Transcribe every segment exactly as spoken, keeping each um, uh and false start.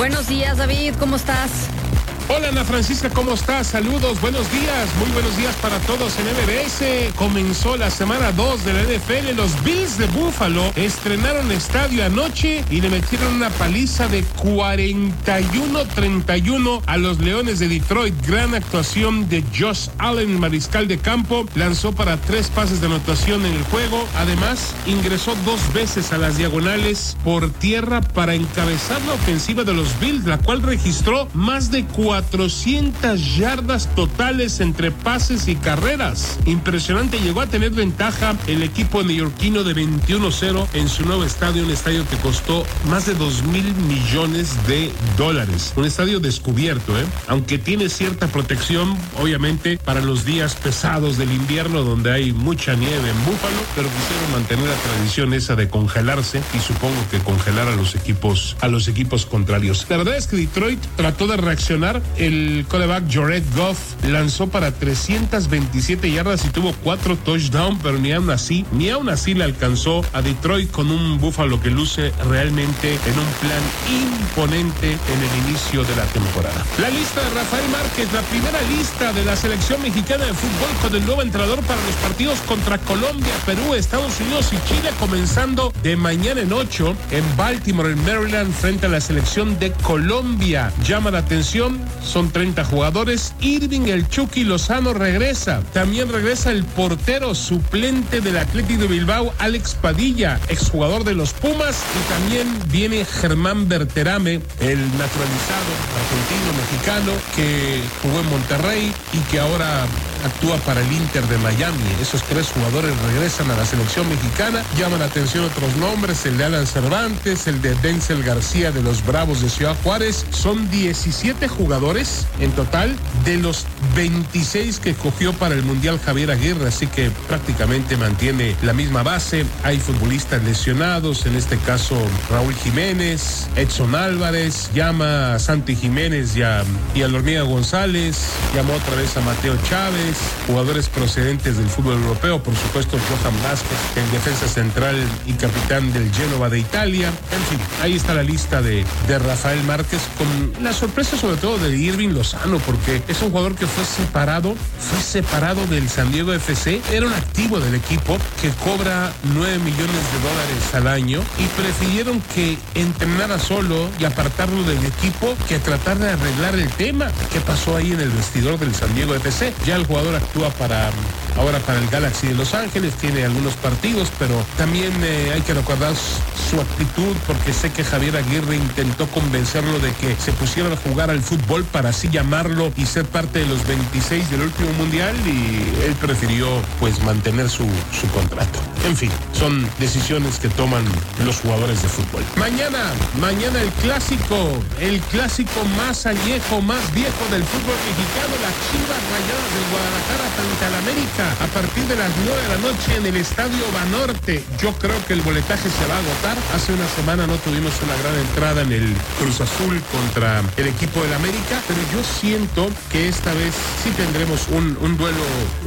Buenos días, David, ¿cómo estás? Hola, Ana Francisca, ¿cómo estás? Saludos, buenos días, muy buenos días para todos en M B S. Comenzó la semana dos de la N F L. Los Bills de Buffalo estrenaron estadio anoche y le metieron una paliza de cuarenta y uno a treinta y uno a los Leones de Detroit. Gran actuación de Josh Allen, mariscal de campo. Lanzó para tres pases de anotación en el juego. Además, ingresó dos veces a las diagonales por tierra para encabezar la ofensiva de los Bills, la cual registró más de cuatrocientas yardas totales entre pases y carreras. Impresionante, llegó a tener ventaja el equipo neoyorquino de veintiuno a cero en su nuevo estadio, un estadio que costó más de dos mil millones de dólares. Un estadio descubierto, ¿eh? Aunque tiene cierta protección, obviamente, para los días pesados del invierno donde hay mucha nieve en Búfalo, pero quisieron mantener la tradición esa de congelarse y supongo que congelar a los equipos, a los equipos contrarios. La verdad es que Detroit trató de reaccionar. El quarterback Jared Goff lanzó para trescientas veintisiete yardas y tuvo cuatro touchdowns, pero ni aún así, ni aún así le alcanzó a Detroit con un Búfalo que luce realmente en un plan imponente en el inicio de la temporada. La lista de Rafael Márquez, la primera lista de la selección mexicana de fútbol con el nuevo entrenador para los partidos contra Colombia, Perú, Estados Unidos y Chile, comenzando de mañana en ocho en Baltimore, en Maryland, frente a la selección de Colombia. Llama la atención, son treinta jugadores. Irving el Chucky Lozano regresa. También regresa el portero suplente del Athletic de Bilbao, Alex Padilla, exjugador de los Pumas. Y también viene Germán Berterame, el naturalizado argentino-mexicano que jugó en Monterrey y que ahora actúa para el Inter de Miami. Esos tres jugadores regresan a la selección mexicana. Llaman la atención otros nombres, el de Alan Cervantes, el de Denzel García de los Bravos de Ciudad Juárez. Son diecisiete jugadores en total de los veintiséis que cogió para el Mundial Javier Aguirre, así que prácticamente mantiene la misma base. Hay futbolistas lesionados, en este caso Raúl Jiménez, Edson Álvarez, llama a Santi Jiménez y a, y a Hormiga González, llamó otra vez a Mateo Chávez, jugadores procedentes del fútbol europeo, por supuesto Johan Vázquez, el defensa central y capitán del Génova de Italia. En fin, ahí está la lista de, de Rafael Márquez, con la sorpresa sobre todo de Irving Lozano, porque es un jugador que fue separado, fue separado del San Diego F C, era un activo del equipo que cobra nueve millones de dólares al año y prefirieron que entrenara solo y apartarlo del equipo que tratar de arreglar el tema. ¿Qué pasó ahí en el vestidor del San Diego F C? Ya el jugador actúa para ahora para el Galaxy de Los Ángeles, tiene algunos partidos, pero también eh, hay que recordar su actitud, porque sé que Javier Aguirre intentó convencerlo de que se pusiera a jugar al fútbol para así llamarlo y ser parte de los veintiséis del último mundial, y él prefirió pues mantener su, su contrato. En fin, son decisiones que toman los jugadores de fútbol. Mañana, mañana el clásico, el clásico más añejo, más viejo del fútbol mexicano, las Chivas Rayadas del Guadalajara frente al América, a partir de las nueve de la noche en el Estadio Banorte. Yo creo que el boletaje se va a agotar. Hace una semana no tuvimos una gran entrada en el Cruz Azul contra el equipo del América, pero yo siento que esta vez sí tendremos un, un duelo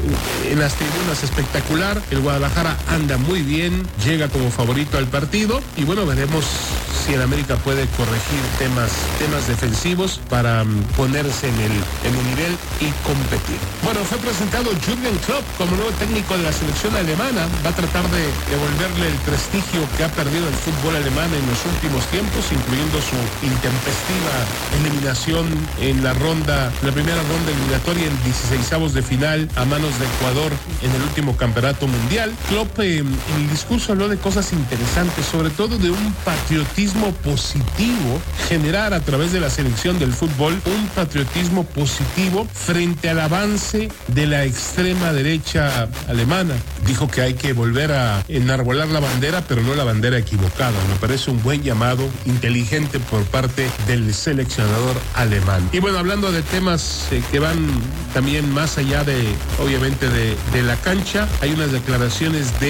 en las tribunas espectacular. El Guadalajara anda muy bien, llega como favorito al partido y bueno, veremos si el América puede corregir temas, temas defensivos para um, ponerse en el, en el nivel y competir. Bueno, fue presentado Jürgen Klopp como nuevo técnico de la selección alemana. Va a tratar de devolverle el prestigio que ha perdido el fútbol alemán en los últimos tiempos, incluyendo su intempestiva eliminación en la ronda, la primera ronda eliminatoria en dieciseisavos de final a manos de Ecuador en el último campeonato mundial. Klopp eh, en el discurso habló de cosas interesantes, sobre todo de un patriotismo positivo, generar a través de la selección del fútbol un patriotismo positivo frente al avance de la extrema derecha alemana. Dijo que hay que volver a enarbolar la bandera, pero no la bandera equivocada. Me parece un buen llamado, inteligente por parte del seleccionador alemán. Y bueno, hablando de temas eh, que van también más allá de, obviamente, de, de la cancha, hay unas declaraciones de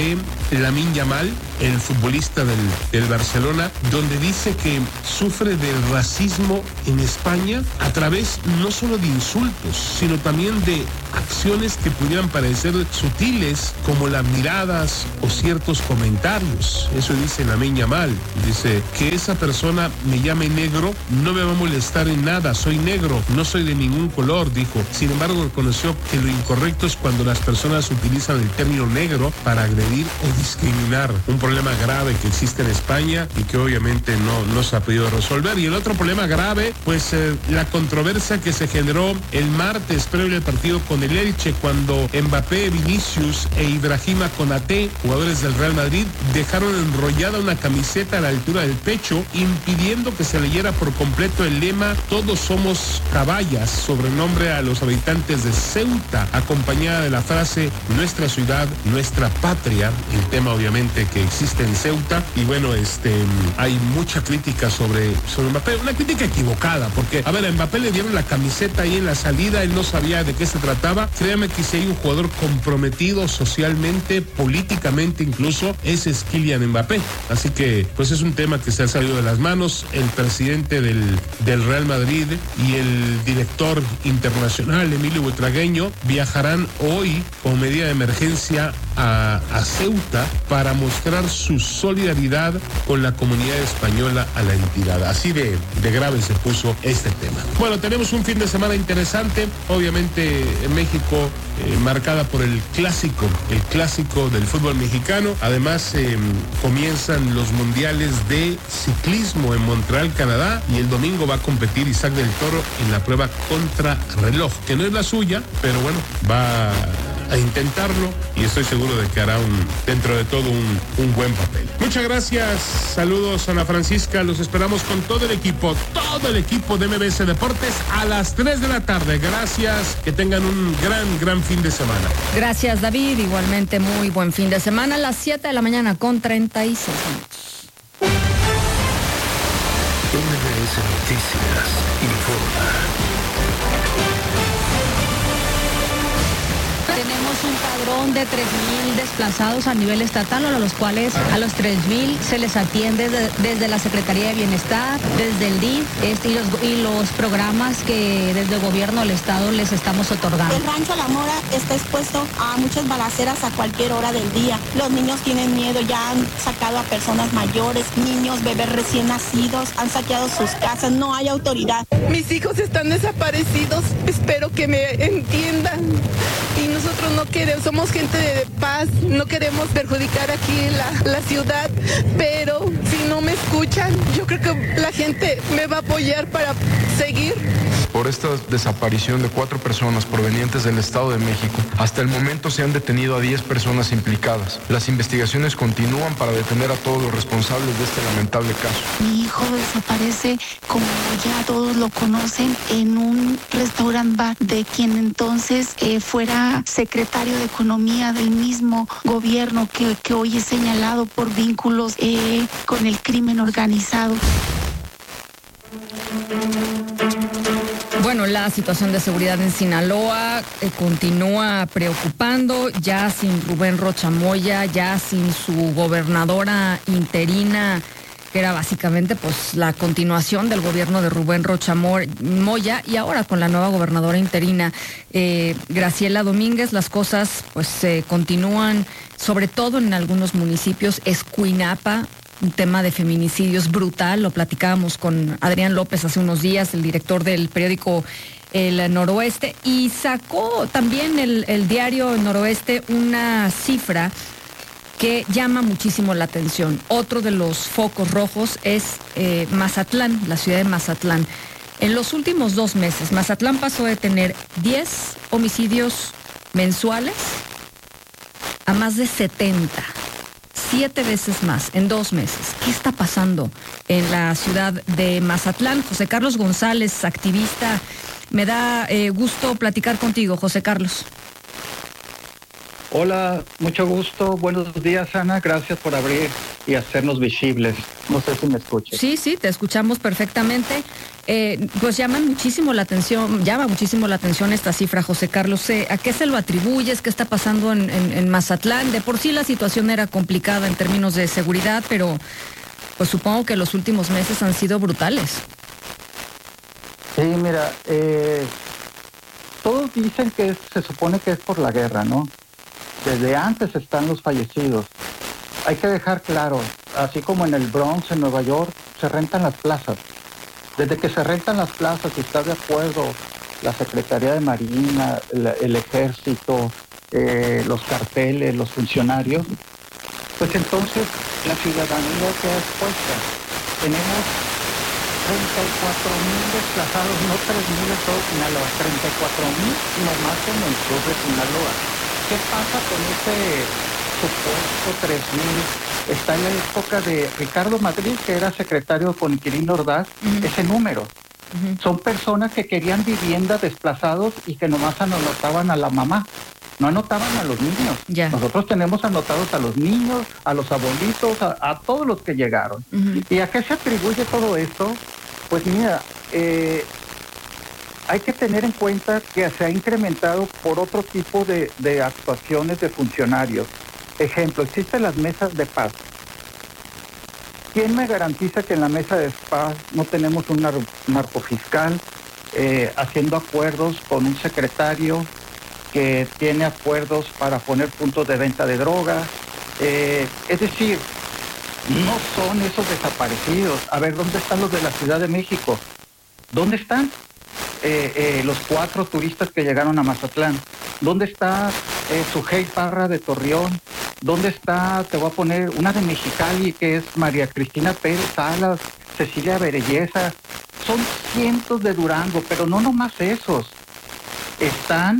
Lamine Yamal, el futbolista del, del Barcelona, donde dice que sufre del racismo en España a través no solo de insultos, sino también de acciones que pudieran parecer sutiles, como las miradas o ciertos comentarios. Eso dice Lamine Yamal. Dice que esa persona me llame negro, no me va a molestar en nada, soy negro, no soy de ningún color, dijo. Sin embargo, reconoció que lo incorrecto es cuando las personas utilizan el término negro para agredir o discriminar. Un problema grave que existe en España y que obviamente no, no se ha podido resolver. Y el otro problema grave, pues eh, la controversia que se generó el martes previo al partido con el Elche, cuando Mbappé, Vinicius e Ibrahima Konaté, jugadores del Real Madrid, dejaron enrollada una camiseta a la altura del pecho, impidiendo que se leyera por completo el lema "Todos somos caballas", sobrenombre a los habitantes de Ceuta, acompañada de la frase "Nuestra ciudad, nuestra patria", el tema obviamente que existe en Ceuta. Y bueno, este hay mucha crítica sobre, sobre Mbappé, una crítica equivocada, porque a ver, a Mbappé le dieron la camiseta ahí en la salida, él no sabía de qué se trataba. Créame que si hay un jugador comprometido socialmente, políticamente incluso, ese es Kylian Mbappé. Así que pues es un tema que se ha salido de las manos. El presidente del, del Real Madrid y el director internacional Emilio Butragueño viajarán hoy con medida de emergencia a, a Ceuta para mostrar su solidaridad con la comunidad española a la entidad. Así de, de grave se puso este tema. Bueno, tenemos un fin de semana interesante, obviamente en México eh, marcada por el clásico, el clásico del fútbol mexicano. Además eh, comienzan los mundiales de ciclismo en Montreal, Canadá, y el domingo va a competir Isaac del Toro en la prueba contrarreloj, que no es la suya, pero bueno, va a intentarlo y estoy seguro de que hará un, dentro de todo un, un buen papel. Muchas gracias, saludos Ana Francisca, los esperamos con todo el equipo, todo el equipo de M B S Deportes a las tres de la tarde. Gracias, que tengan un gran, gran fin de semana. Gracias, David, igualmente muy buen fin de semana, a las siete de la mañana con treinta y seis minutos. M B S Noticias informa. Tenemos un padrón de tres mil desplazados a nivel estatal, a los cuales a los tres mil se les atiende de, desde la Secretaría de Bienestar, desde el D I F este, y, los, y los programas que desde el gobierno del estado les estamos otorgando. El Rancho La Mora está expuesto a muchas balaceras a cualquier hora del día. Los niños tienen miedo, ya han sacado a personas mayores, niños, bebés recién nacidos, han saqueado sus casas, no hay autoridad. Mis hijos están desaparecidos, espero que me entiendan. Y nosotros no queremos, somos gente de paz, no queremos perjudicar aquí la, la ciudad, pero si no me escuchan, yo creo que la gente me va a apoyar para seguir. Por esta desaparición de cuatro personas provenientes del Estado de México, hasta el momento se han detenido a diez personas implicadas. Las investigaciones continúan para detener a todos los responsables de este lamentable caso. Mi hijo desaparece, como ya todos lo conocen, en un restaurant bar de quien entonces eh, fuera secretario de Economía del mismo gobierno que, que hoy es señalado por vínculos eh, con el crimen organizado. Bueno, la situación de seguridad en Sinaloa eh, continúa preocupando, ya sin Rubén Rocha Moya, ya sin su gobernadora interina, que era básicamente pues la continuación del gobierno de Rubén Rocha Moya, y ahora con la nueva gobernadora interina, eh, Graciela Domínguez, las cosas pues eh, continúan, sobre todo en algunos municipios. Escuinapa, un tema de feminicidios brutal, lo platicábamos con Adrián López hace unos días, el director del periódico El Noroeste, y sacó también el, el diario Noroeste una cifra que llama muchísimo la atención. Otro de los focos rojos es eh, Mazatlán, la ciudad de Mazatlán. En los últimos dos meses, Mazatlán pasó de tener diez homicidios mensuales a más de setenta. Siete veces más en dos meses. ¿Qué está pasando en la ciudad de Mazatlán? José Carlos González, activista. Me da eh, gusto platicar contigo, José Carlos. Hola, mucho gusto. Buenos días, Ana. Gracias por abrir y hacernos visibles. No sé si me escuchas. Sí, sí, te escuchamos perfectamente. Eh, pues llama muchísimo la atención, llama muchísimo la atención esta cifra, José Carlos. Eh, ¿A qué se lo atribuyes? ¿Qué está pasando en, en, en Mazatlán? De por sí la situación era complicada en términos de seguridad, pero pues supongo que los últimos meses han sido brutales. Sí, mira, eh, todos dicen que es, se supone que es por la guerra, ¿no? Desde antes están los fallecidos. Hay que dejar claro, así como en el Bronx, en Nueva York, se rentan las plazas. Desde que se rentan las plazas y está de acuerdo la Secretaría de Marina, el, el Ejército, eh, los carteles, los funcionarios, pues entonces la ciudadanía queda expuesta. Tenemos treinta y cuatro mil desplazados, no tres mil en todo Sinaloa, treinta y cuatro mil nomás en el sur de Sinaloa. ¿Qué pasa con ese supuesto tres mil? Está en la época de Ricardo Madrid, que era secretario con Quirino Ordaz, uh-huh. ese número. Uh-huh. Son personas que querían vivienda, desplazados y que nomás anotaban a la mamá. No anotaban a los niños. Yeah. Nosotros tenemos anotados a los niños, a los abuelitos, a, a todos los que llegaron. Uh-huh. ¿Y a qué se atribuye todo esto? Pues mira, eh, hay que tener en cuenta que se ha incrementado por otro tipo de, de actuaciones de funcionarios. Ejemplo, existen las mesas de paz. ¿Quién me garantiza que en la mesa de paz no tenemos un nar- narcofiscal eh, haciendo acuerdos con un secretario que tiene acuerdos para poner puntos de venta de drogas? Eh, es decir, no son esos desaparecidos. A ver, ¿dónde están los de la Ciudad de México? ¿Dónde están eh, eh, los cuatro turistas que llegaron a Mazatlán? ¿Dónde está eh, Sujei Parra de Torreón? ¿Dónde está, te voy a poner, una de Mexicali, que es María Cristina Pérez Salas, Cecilia Berelleza? Son cientos de Durango, pero no nomás esos. Están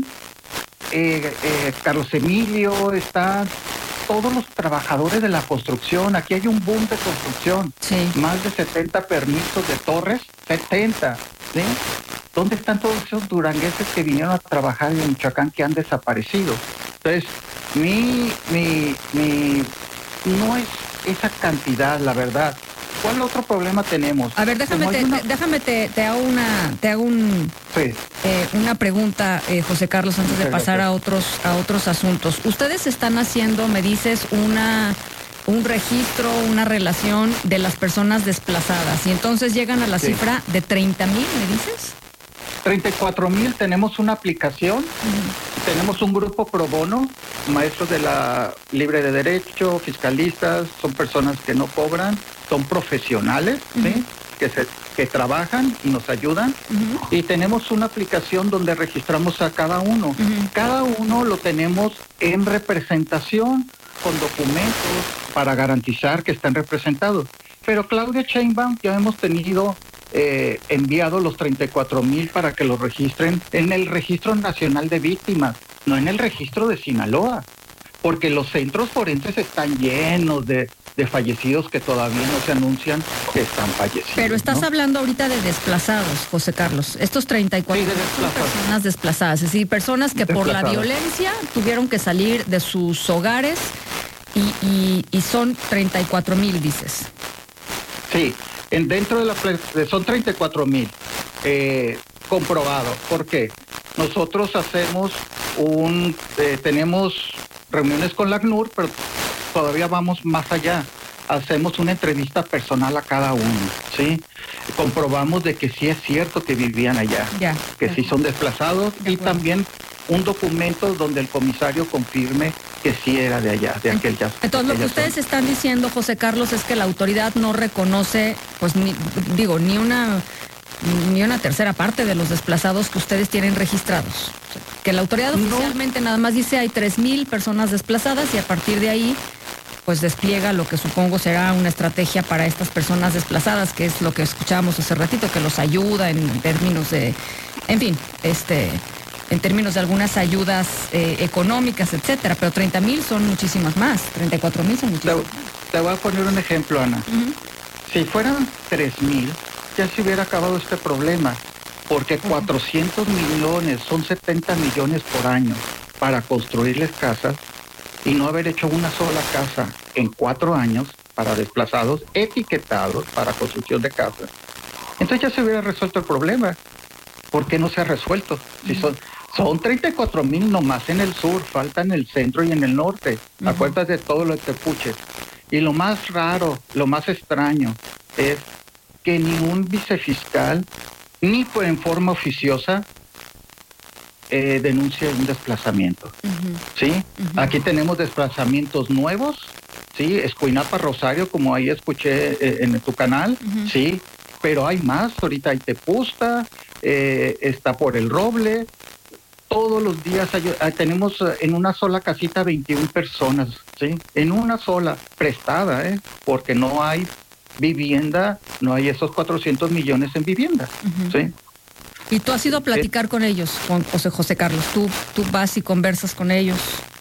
eh, eh, Carlos Emilio, están todos los trabajadores de la construcción. Aquí hay un boom de construcción. Sí. Más de setenta permisos de torres, setenta, ¿sí? ¿Dónde están todos esos durangueses que vinieron a trabajar en Michoacán que han desaparecido? Entonces, mi, mi, mi, no es esa cantidad, la verdad. ¿Cuál otro problema tenemos? A ver, déjame, te, una... déjame te, te hago una, te hago un, sí. eh, una pregunta, eh, José Carlos, antes de pasar a otros, a otros asuntos. Ustedes están haciendo, me dices, una, un registro, una relación de las personas desplazadas, y entonces llegan a la sí. cifra de treinta mil, ¿me dices? treinta y cuatro mil, tenemos una aplicación, uh-huh. tenemos un grupo pro bono, maestros de la libre de derecho, fiscalistas, son personas que no cobran, son profesionales, uh-huh. ¿sí? que, se, que trabajan y nos ayudan, uh-huh. y tenemos una aplicación donde registramos a cada uno. Uh-huh. Cada uno lo tenemos en representación, con documentos para garantizar que están representados. Pero Claudia Sheinbaum ya hemos tenido... Eh, enviado los treinta y cuatro mil para que los registren en el Registro Nacional de Víctimas, no en el registro de Sinaloa, porque los centros forenses están llenos de, de fallecidos que todavía no se anuncian que están fallecidos. Pero estás ¿no? hablando ahorita de desplazados, José Carlos. Estos treinta y cuatro mil sí, son personas desplazadas, es decir, personas que por la violencia tuvieron que salir de sus hogares y, y, y son treinta y cuatro mil, dices. Sí. En dentro de la son treinta y cuatro mil eh, comprobado. ¿Por qué? Nosotros hacemos un eh, tenemos reuniones con la ACNUR, pero todavía vamos más allá. Hacemos una entrevista personal a cada uno, ¿sí? Comprobamos de que sí es cierto que vivían allá, ya, que ya. sí son desplazados, de y acuerdo. También un documento donde el comisario confirme que sí era de allá, de aquel ya. Entonces, lo que ustedes zona. están diciendo, José Carlos, es que la autoridad no reconoce, pues, ni, digo, ni una ni una tercera parte de los desplazados que ustedes tienen registrados. Que la autoridad no. oficialmente nada más dice hay tres mil personas desplazadas y a partir de ahí, pues, despliega lo que supongo será una estrategia para estas personas desplazadas, que es lo que escuchábamos hace ratito, que los ayuda en términos de, en fin, este... en términos de algunas ayudas eh, económicas, etcétera, pero treinta mil son muchísimas más, treinta y cuatro mil son muchísimas te, más. Te voy a poner un ejemplo, Ana. Uh-huh. Si fueran tres mil, ya se hubiera acabado este problema, porque uh-huh. cuatrocientos millones, son setenta millones por año para construirles casas y no haber hecho una sola casa en cuatro años, para desplazados etiquetados para construcción de casas. Entonces ya se hubiera resuelto el problema. ¿Por qué no se ha resuelto? Si son, son treinta y cuatro mil nomás en el sur, falta en el centro y en el norte. Uh-huh. Acuérdate de todo lo que Tepuche. Y lo más raro, lo más extraño es que ningún vicefiscal, ni por en forma oficiosa, eh, denuncia un desplazamiento. Uh-huh. ¿Sí? Uh-huh. Aquí tenemos desplazamientos nuevos, ¿sí? Escuinapa, Rosario, como ahí escuché eh, en tu canal, uh-huh. ¿sí? Pero hay más, ahorita hay Tepusta, eh, está por el Roble, todos los días hay, hay, tenemos en una sola casita veintiuna personas, ¿sí? En una sola, prestada, ¿eh? Porque no hay vivienda, no hay esos cuatrocientos millones en vivienda, uh-huh. ¿sí? ¿Y tú has ido a platicar sí. con ellos, con José José Carlos? ¿Tú, tú vas y conversas con ellos?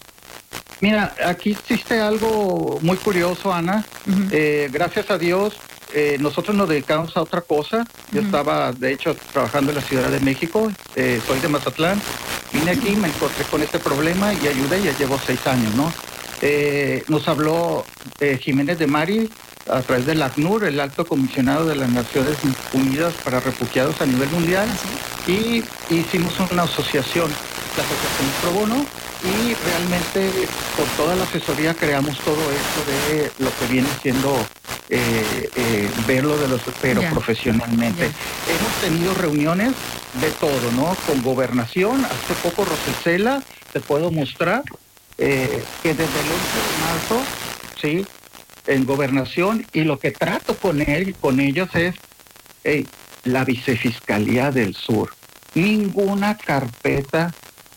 Mira, aquí existe algo muy curioso, Ana. Uh-huh. Eh, gracias a Dios, eh, nosotros nos dedicamos a otra cosa. Yo uh-huh. estaba, de hecho, trabajando en la Ciudad de México. Eh, soy de Mazatlán. Vine aquí, me encontré con este problema y ayudé. Ya llevo seis años, ¿no? Eh, nos habló eh, Jiménez de Mari a través del ACNUR, el Alto Comisionado de las Naciones Unidas para Refugiados a nivel mundial, y hicimos una asociación, la Asociación Pro Bono, y realmente con toda la asesoría creamos todo esto de lo que viene siendo eh, eh, verlo de los pero yeah. profesionalmente. Yeah. Hemos tenido reuniones de todo, ¿no? Con gobernación, hace poco Rosicela, te puedo mostrar eh, que desde el once de marzo, sí, en gobernación, y lo que trato con él, con ellos es hey, la Vicefiscalía del Sur. Ninguna carpeta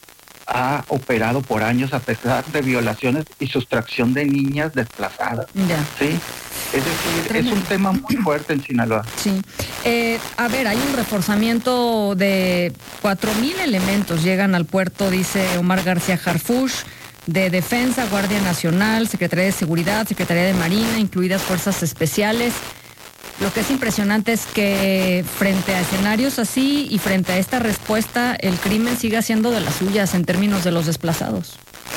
ha operado por años a pesar de violaciones y sustracción de niñas desplazadas. Ya. ¿Sí? Es decir, Tremendo. Es un tema muy fuerte en Sinaloa. Sí. Eh, a ver, hay un reforzamiento de cuatro mil elementos, llegan al puerto, dice Omar García Harfuch, de Defensa, Guardia Nacional, Secretaría de Seguridad, Secretaría de Marina, incluidas Fuerzas Especiales. Lo que es impresionante es que frente a escenarios así y frente a esta respuesta, el crimen sigue siendo de las suyas en términos de los desplazados.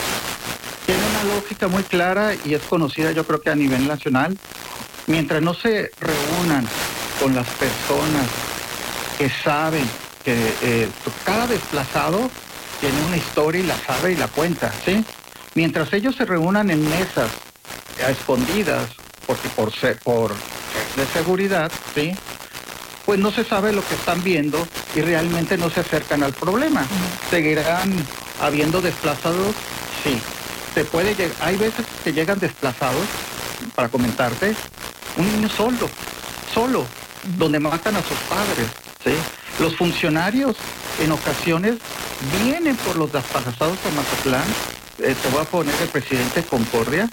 Tiene una lógica muy clara y es conocida, yo creo que a nivel nacional. Mientras no se reúnan con las personas que saben que eh, cada desplazado tiene una historia y la sabe y la cuenta, ¿sí? Mientras ellos se reúnan en mesas a escondidas, porque por ser, por de seguridad, ¿sí? Pues no se sabe lo que están viendo y realmente no se acercan al problema. Uh-huh. ¿Seguirán habiendo desplazados? Sí. Se puede llegar, hay veces que llegan desplazados, para comentarte, un niño solo, solo, uh-huh. donde matan a sus padres, ¿sí? Los funcionarios en ocasiones vienen por los desplazados a Mazatlán, eh, te voy a poner el presidente Concordia,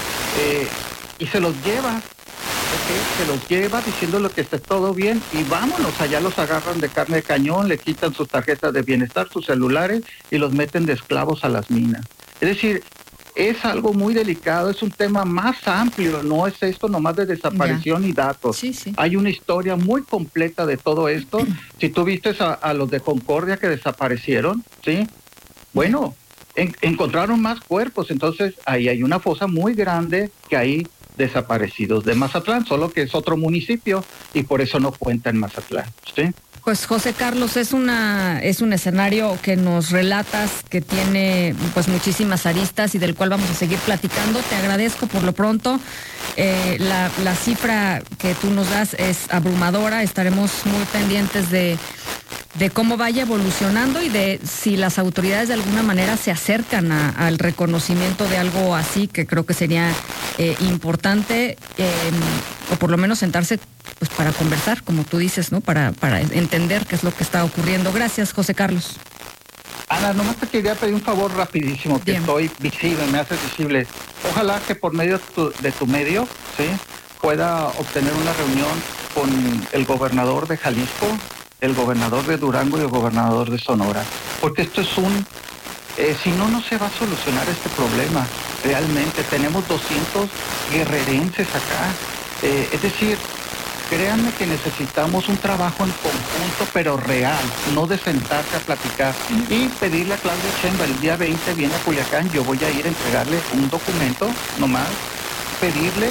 eh, y se los lleva, ¿okay? Se los lleva diciéndole que está todo bien y vámonos, allá los agarran de carne de cañón, le quitan sus tarjetas de bienestar, sus celulares y los meten de esclavos a las minas. Es decir, es algo muy delicado, es un tema más amplio, no es esto nomás de desaparición ya. Y datos. Sí, sí. Hay una historia muy completa de todo esto. Si tú viste a, a los de Concordia que desaparecieron, ¿sí? Bueno, en, encontraron más cuerpos, entonces ahí hay una fosa muy grande que hay desaparecidos de Mazatlán, solo que es otro municipio y por eso no cuenta en Mazatlán, ¿sí? Pues José Carlos, es una es un escenario que nos relatas que tiene pues muchísimas aristas y del cual vamos a seguir platicando. Te agradezco por lo pronto. Eh, la, la cifra que tú nos das es abrumadora. Estaremos muy pendientes de, de cómo vaya evolucionando y de si las autoridades de alguna manera se acercan a, al reconocimiento de algo así, que creo que sería eh, importante, eh, o por lo menos sentarse pues para conversar, como tú dices, ¿no? Para, para entender qué es lo que está ocurriendo. Gracias, José Carlos. Ana, nomás te quería pedir un favor rapidísimo, que Bien. Estoy visible, me haces visible. Ojalá que por medio de tu, de tu medio, ¿sí? Pueda obtener una reunión con el gobernador de Jalisco, el gobernador de Durango y el gobernador de Sonora. Porque esto es un... Eh, si no, no se va a solucionar este problema. Realmente tenemos doscientos guerrerenses acá. Eh, es decir... Créanme que necesitamos un trabajo en conjunto, pero real, no de sentarse a platicar. Y pedirle a Claudia Sheinbaum, el día veinte viene a Culiacán, yo voy a ir a entregarle un documento, nomás, pedirle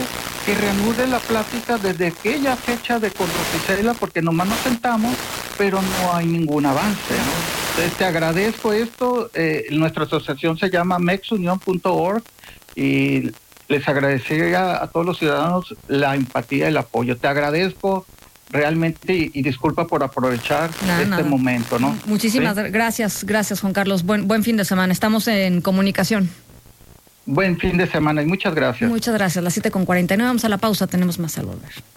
que reanude la plática desde aquella fecha de con Rosicela, porque nomás nos sentamos, pero no hay ningún avance, ¿no? Entonces, te agradezco esto. Eh, nuestra asociación se llama mex union punto org y les agradecería a todos los ciudadanos la empatía y el apoyo. Te agradezco realmente y, y disculpa por aprovechar nada, este nada. momento, ¿no? Muchísimas ¿Sí? gracias, gracias Juan Carlos. Buen, buen fin de semana. Estamos en comunicación. Buen fin de semana y muchas gracias. Muchas gracias. Las siete con cuarenta y nueve. Vamos a la pausa. Tenemos más al volver.